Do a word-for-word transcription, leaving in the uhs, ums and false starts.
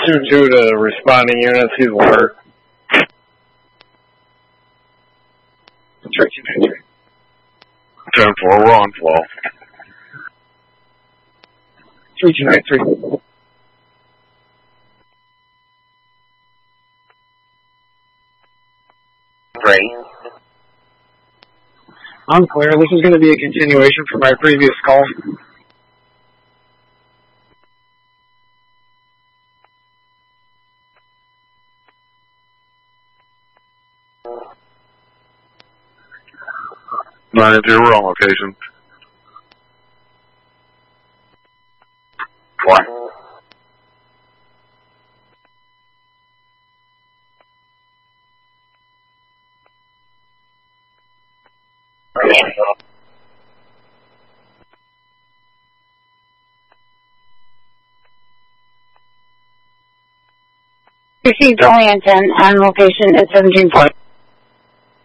two two to responding units, he's alert. three two nine three. ten four, we're on flow. three two nine three. Great. Unclear. This is going to be a continuation from my previous call. nine two, we're on location. One. Received Orienton on location at seventeen point.